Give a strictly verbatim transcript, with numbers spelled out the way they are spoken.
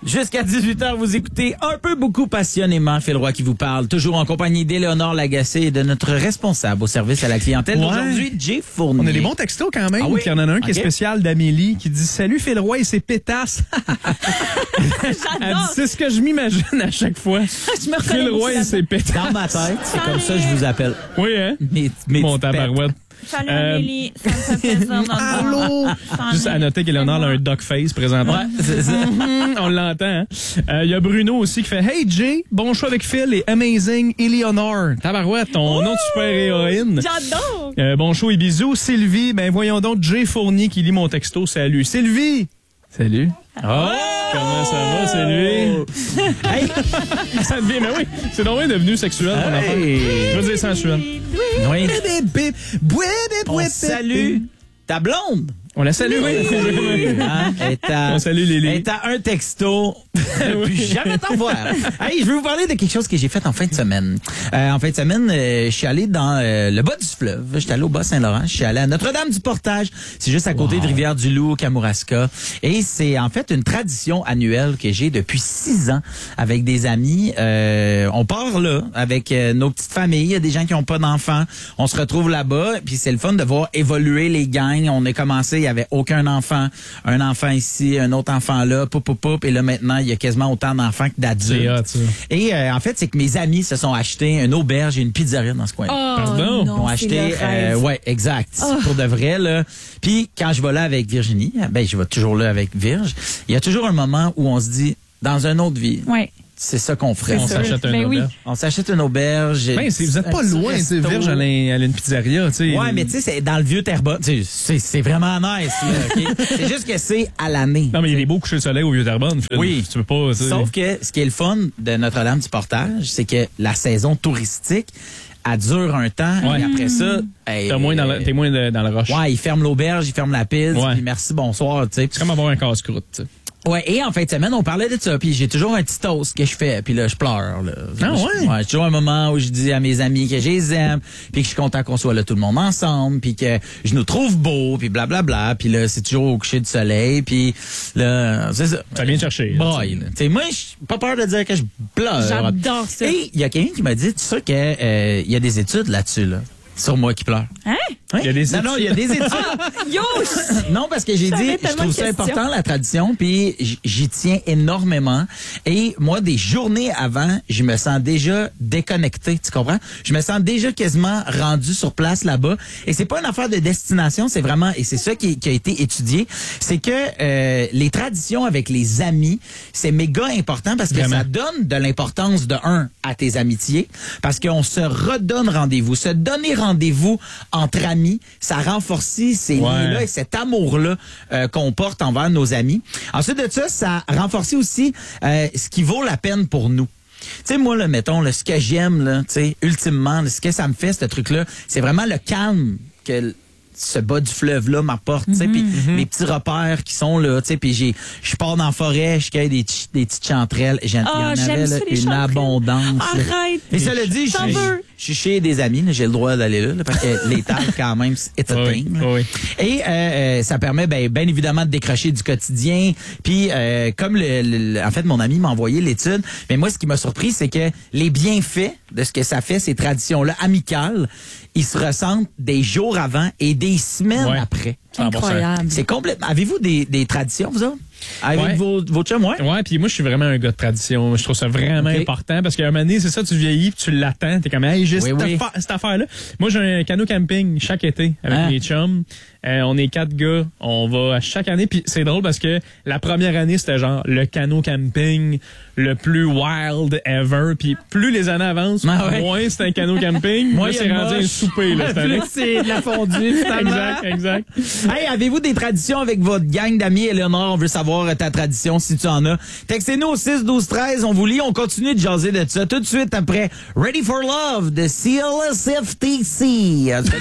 Jusqu'à dix-huit heures, vous écoutez un peu beaucoup passionnément Phil Roy qui vous parle, toujours en compagnie d'Éléonore Lagacé et de notre responsable au service à la clientèle Ouais. d'aujourd'hui, Jay Fournier. On a des bons textos quand même. Ah oui? Il y en a un qui Ok. est spécial d'Amélie qui dit « Salut Phil Roy et ses pétasses. » Elle dit « C'est ce que je m'imagine à chaque fois. Je me reconnais Phil beaucoup Roy et là-dedans. ses pétasses. » Dans ma tête, c'est comme ça que je vous appelle. Oui, hein? Mes, mes Mon petites tabarouette. Salut Euh, Amélie, ça me fait plaisir. Allô? Juste à noter qu'Éléonore a un dog face présentement. Ouais, c'est ça. Mhm, on l'entend. Il hein? euh, y a Bruno aussi qui fait « Hey Jay, bon choix avec Phil et Amazing Éléonore. » Tabarouette, ton nom de super-héroïne. J'adore. Euh, bon show et bisous. Sylvie, ben voyons donc Jay Fournier qui lit mon texto. Salut. Sylvie! Salut. Oh! Comment ça va, Sylvie? Hey! Ça devient, mais oui, c'est donc bien devenu sexuel, ton affaire. Je veux dire sensuel. Oui. Bip, bip, bouip, bip, On bip, salue bip. ta blonde. On la salue, oui. Hein? Elle est à- On salue Lily. Elle est à un texto. Puis jamais t'en voir. Hey, je vais vous parler de quelque chose que j'ai fait en fin de semaine. Euh, en fin de semaine, euh, je suis allé dans euh, le bas du fleuve. Je suis allé au Bas-Saint-Laurent. Je suis allé à Notre-Dame-du-Portage. C'est juste à côté Wow. de Rivière-du-Loup, Kamouraska. Et c'est en fait une tradition annuelle que j'ai depuis six ans avec des amis. Euh, on part là avec euh, nos petites familles. Il y a des gens qui n'ont pas d'enfants. On se retrouve là-bas. Puis c'est le fun de voir évoluer les gangs. On a commencé, il y avait aucun enfant. Un enfant ici, un autre enfant là, poup, poup, poup. Et là, maintenant, il y a quasiment autant d'enfants que C'est d'adultes. hot, ça. Et euh, en fait, c'est que mes amis se sont achetés une auberge et une pizzeria dans ce coin. Oh, Pardon? Ils non, ont c'est acheté, le rêve. euh, ouais, exact, Oh. pour de vrai là. Puis quand je vais là avec Virginie, ben je vais toujours là avec Virge. Il y a toujours un moment où on se dit, dans une autre vie, Ouais. c'est ça qu'on ferait. On sûr. s'achète un Ben oui. auberge. On s'achète une auberge. Ben, c'est- vous êtes pas un petit loin, tu sais. resto. Virge, elle a, elle a une pizzeria, tu sais. Ouais, mais tu sais, c'est dans le vieux Terrebonne. Tu sais, C'est c'est vraiment nice, là, OK? C'est juste que c'est à l'année. Non, mais il y a des beaux couchers de soleil au Vieux-Terrebonne. Phil. Oui. Tu peux pas, tu sais. Sauf que ce qui est le fun de Notre-Dame-du-Portage, c'est que la saison touristique, elle dure un temps. Ouais. Et après ça, hey, T'es moins dans le, t'es moins de- dans le rush. ouais, ils ferment l'auberge, ils ferment la piste, Ouais. puis merci, bonsoir, tu sais. C'est comme avoir un casse-croûte, tu sais. Ouais, et en fin de semaine, on parlait de ça, puis j'ai toujours un petit toast que je fais, puis là, je pleure, là. Ah ouais? Je- Ouais, j'ai toujours un moment où je dis à mes amis que je les aime, puis que je suis content qu'on soit là tout le monde ensemble, puis que je nous trouve beaux, puis blablabla, puis là, c'est toujours au coucher du soleil, puis là, c'est ça. Ça vient te chercher. là, Boy, tu sais. là. Tu sais, moi, j'ai pas peur de dire que je pleure. J'adore ça. Et il y a quelqu'un qui m'a dit, tu sais que euh, il y a des études là-dessus, là, sur moi qui pleure. Hein? Il y a des non, non, il y a des études. Yo! Non, parce que j'ai dit, J'avais je tellement trouve de ça questions. important, la tradition, puis j- j'y tiens énormément. Et moi, des journées avant, je me sens déjà déconnecté, tu comprends? Je me sens déjà quasiment rendu sur place là-bas. Et c'est pas une affaire de destination, c'est vraiment, et c'est ça qui, qui a été étudié, c'est que euh, les traditions avec les amis, c'est méga important parce que Vraiment. ça donne de l'importance de un à tes amitiés, parce qu'on se redonne rendez-vous. Se donner rendez-vous entre amis, ça renforce ces Ouais. liens-là et cet amour-là euh, qu'on porte envers nos amis. Ensuite de ça, ça renforce aussi euh, ce qui vaut la peine pour nous. Tu sais, moi, là, mettons, là, ce que j'aime, là, tu sais, ultimement, là, ce que ça me fait, ce truc-là, c'est vraiment le calme que l- ce bas du fleuve-là m'apporte, tu sais, puis mes petits repères qui sont là, tu sais, puis j'ai, je pars dans la forêt, je cueille des, ch- des petites chanterelles, j'en il y Ah, en j'aime avait ça, là, les une chanterelles. abondance. là. Arrête. Et ça le dit, je J'en suis- veux. je suis chez des amis, là, j'ai le droit d'aller là, là, parce que l'étal, quand même, it's a Oui, thing. là. oui. Et euh, euh, ça permet ben, bien évidemment de décrocher du quotidien. Puis euh, comme le, le- le- en fait mon ami m'a envoyé l'étude, mais moi ce qui m'a surpris c'est que les bienfaits de ce que ça fait ces traditions là amicales, ils se ressentent des jours avant et des semaines Ouais. après. cent pour cent. Incroyable. C'est complètement. Avez-vous des, des traditions vous autres avec Ouais. vos vos chums ouais? Ouais, puis moi, je suis vraiment un gars de tradition. Je trouve ça vraiment Ok. important parce qu'à un moment donné, c'est ça, tu vieillis puis tu l'attends. T'es comme, hey, j'ai Oui, cette, oui. affaire- cette affaire-là. Moi, j'ai un canot camping chaque été avec Hein? mes chums. Euh, on est quatre gars. On va à chaque année. Puis c'est drôle parce que la première année, c'était genre le canot camping le plus wild ever. Puis plus les années avancent, Ah ouais. moins c'est un canot camping. Moins Là, il y a c'est de rendu un moche. souper là, cette année. Plus c'est de la fondue finalement. Exact, exact. Hey, avez-vous des traditions avec votre gang d'amis, Éléonore? On veut savoir euh, ta tradition, si tu en as. Textez-nous au six douze treize, on vous lit, on continue de jaser de ça tout de suite après Ready for Love de C L S F T C.